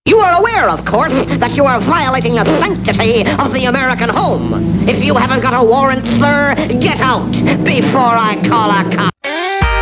You are aware, of course, that you are violating the sanctity of the American home. If you haven't got a warrant, sir, get out before I call a cop.